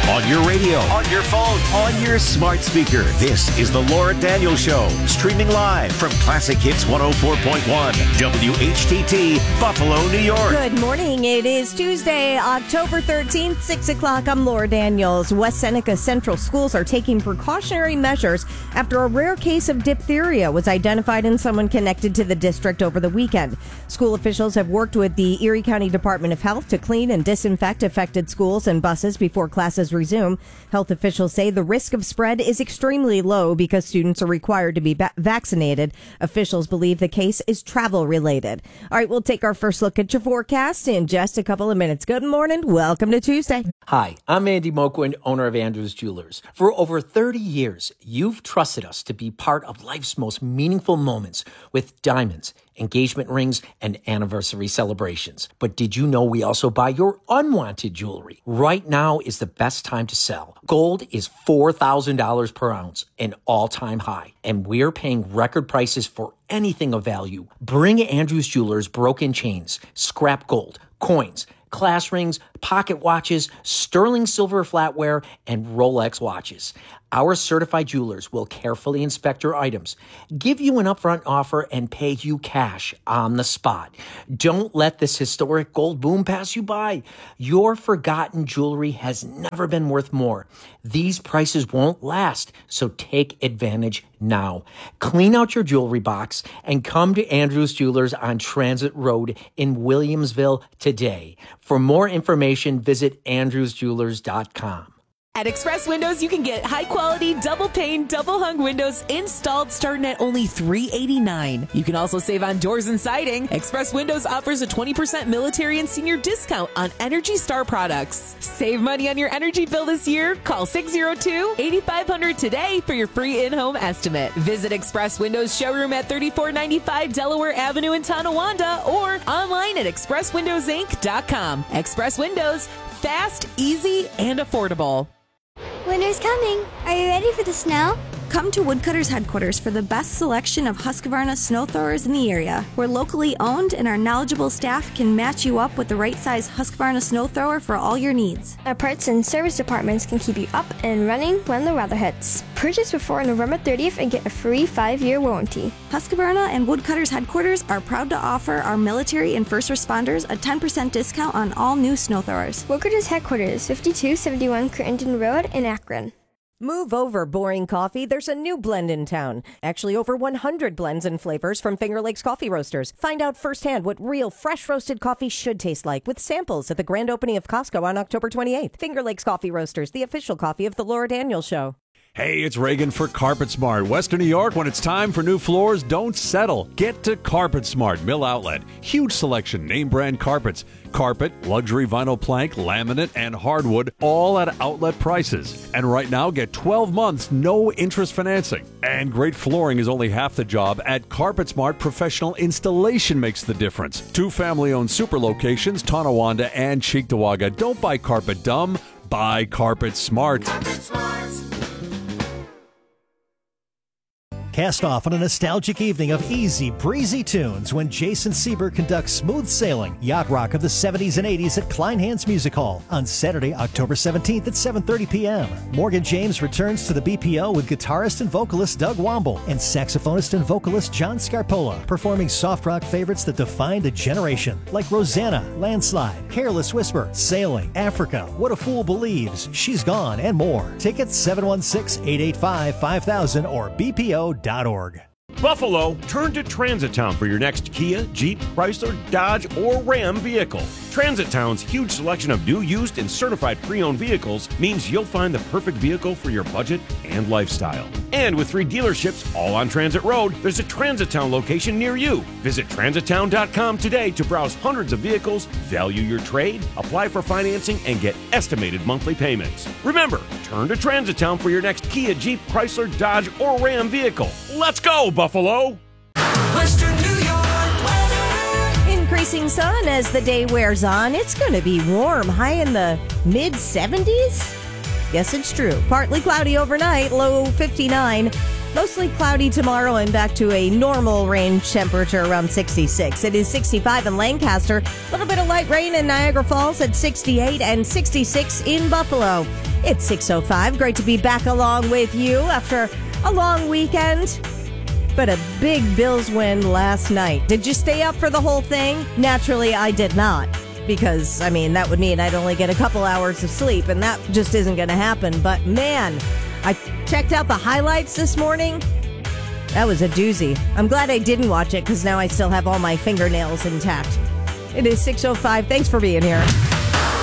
on your radio, on your phone, on your smart speaker. This is the Laura Daniels Show, streaming live from Classic Hits 104.1 WHTT, Buffalo, New York. Good morning. It is Tuesday, October 13th, 6 o'clock. I'm Laura Daniels. West Seneca Central Schools are taking precautionary measures after a rare case of diphtheria was identified in someone connected to the district over the weekend. School officials have worked with the Erie County Department of Health to clean and disinfect affected schools and buses before classes resume. Health officials say the risk of spread is extremely low because students are required to be vaccinated. Officials believe the case is travel related. All right, we'll take our first look at your forecast in just a couple of minutes. Good morning. Welcome to Tuesday. Hi, I'm Andy Moquin, owner of Andrews Jewelers. For over 30 years, you've trusted us to be part of life's most meaningful moments with diamonds, engagement rings, and anniversary celebrations. But did you know we also buy your unwanted jewelry? Right now is the best time to sell. Gold is $4,000 per ounce, an all-time high, and we're paying record prices for anything of value. Bring Andrews Jewelers broken chains, scrap gold, coins, class rings, pocket watches, sterling silver flatware, and Rolex watches. Our certified jewelers will carefully inspect your items, give you an upfront offer, and pay you cash on the spot. Don't let this historic gold boom pass you by. Your forgotten jewelry has never been worth more. These prices won't last, so take advantage now. Clean out your jewelry box and come to Andrews Jewelers on Transit Road in Williamsville today. For more information, visit andrewsjewelers.com. At Express Windows, you can get high-quality, double-pane, double-hung windows installed starting at only $389. You can also save on doors and siding. Express Windows offers a 20% military and senior discount on Energy Star products. Save money on your energy bill this year. Call 602-8500 today for your free in-home estimate. Visit Express Windows showroom at 3495 Delaware Avenue in Tonawanda or online at expresswindowsinc.com. Express Windows, fast, easy, and affordable. Winter's coming. Are you ready for the snow? Come to Woodcutters Headquarters for the best selection of Husqvarna snow throwers in the area. We're locally owned and our knowledgeable staff can match you up with the right size Husqvarna snow thrower for all your needs. Our parts and service departments can keep you up and running when the weather hits. Purchase before November 30th and get a free 5-year warranty. Husqvarna and Woodcutters Headquarters are proud to offer our military and first responders a 10% discount on all new snow throwers. Woodcutters Headquarters, 5271 Crittenden Road in Akron. Move over, boring coffee. There's a new blend in town. Actually, over 100 blends and flavors from Finger Lakes Coffee Roasters. Find out firsthand what real fresh roasted coffee should taste like with samples at the grand opening of Costco on October 28th. Finger Lakes Coffee Roasters, the official coffee of the Laura Daniels Show. Hey, it's Reagan for Carpet Smart. Western New York, when it's time for new floors, don't settle. Get to Carpet Smart Mill Outlet. Huge selection, name brand carpets. Carpet, luxury vinyl plank, laminate, and hardwood, all at outlet prices. And right now, get 12 months, no interest financing. And great flooring is only half the job. At Carpet Smart, professional installation makes the difference. 2 family-owned super locations, Tonawanda and Cheektowaga. Don't buy carpet dumb, buy Carpet Smart. Carpet Smart. Cast off on a nostalgic evening of easy, breezy tunes when Jason Sieber conducts Smooth Sailing, Yacht Rock of the 70s and 80s at Kleinhans Music Hall on Saturday, October 17th at 7:30 p.m. Morgan James returns to the BPO with guitarist and vocalist Doug Womble and saxophonist and vocalist John Scarpola, performing soft rock favorites that defined a generation, like Rosanna, Landslide, Careless Whisper, Sailing, Africa, What a Fool Believes, She's Gone, and more. Tickets 716-885-5000 or bpo.org. Buffalo, turn to Transit Town for your next Kia, Jeep, Chrysler, Dodge, or Ram vehicle. Transit Town's huge selection of new, used, and certified pre-owned vehicles means you'll find the perfect vehicle for your budget and lifestyle. And with 3 dealerships all on Transit Road, there's a Transit Town location near you. Visit transittown.com today to browse hundreds of vehicles, value your trade, apply for financing, and get estimated monthly payments. Remember, turn to Transit Town for your next Kia, Jeep, Chrysler, Dodge, or Ram vehicle. Let's go, Buffalo! Western New York weather. Increasing sun as the day wears on. It's going to be warm, high in the mid-70s. Yes, it's true. Partly cloudy overnight, low 59. Mostly cloudy tomorrow and back to a normal range temperature around 66. It is 65 in Lancaster. A little bit of light rain in Niagara Falls at 68 and 66 in Buffalo. It's 6:05. Great to be back along with you after a long weekend. But a big Bills win last night. Did you stay up for the whole thing? Naturally, I did not. Because, that would mean I'd only get a couple hours of sleep, and that just isn't going to happen. But, man, I checked out the highlights this morning. That was a doozy. I'm glad I didn't watch it, because now I still have all my fingernails intact. It is 6:05. Thanks for being here.